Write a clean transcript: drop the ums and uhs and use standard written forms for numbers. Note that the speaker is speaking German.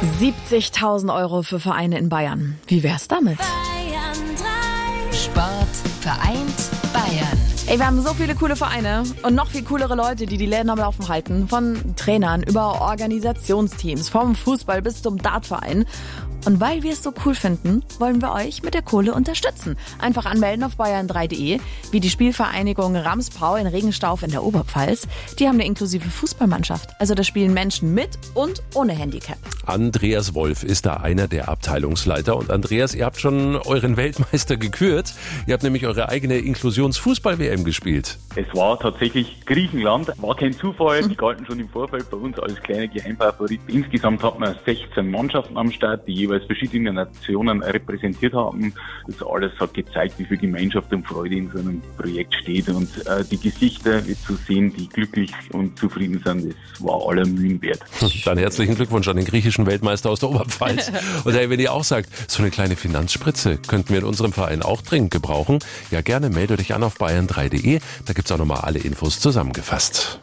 70.000 Euro für Vereine in Bayern. Wie wär's damit? Bayern 3. Sport vereint Bayern. Ey, wir haben so viele coole Vereine und noch viel coolere Leute, die Läden am Laufen halten. Von Trainern über Organisationsteams, vom Fußball bis zum Dartverein. Und weil wir es so cool finden, wollen wir euch mit der Kohle unterstützen. Einfach anmelden auf bayern3.de, wie die Spielvereinigung Ramspau in Regenstauf in der Oberpfalz. Die haben eine inklusive Fußballmannschaft. Also da spielen Menschen mit und ohne Handicap. Andreas Wolf ist da einer der Abteilungsleiter. Und Andreas, ihr habt schon euren Weltmeister gekürt. Ihr habt nämlich eure eigene Inklusionsfußball-WM gespielt. Es war tatsächlich Griechenland. War kein Zufall. Die galten schon im Vorfeld bei uns als kleiner Geheimfavorit. Insgesamt hatten wir 16 Mannschaften am Start, die jeweils verschiedene Nationen repräsentiert haben. Das alles hat gezeigt, wie viel Gemeinschaft und Freude in so einem Projekt steht. Und die Gesichter zu sehen, die glücklich und zufrieden sind, das war aller Mühen wert. Dann herzlichen Glückwunsch an den griechischen Weltmeister aus der Oberpfalz. Und hey, wenn ihr auch sagt, so eine kleine Finanzspritze könnten wir in unserem Verein auch dringend gebrauchen, ja gerne meldet euch an auf bayern3.de. Da gibt's auch nochmal alle Infos zusammengefasst.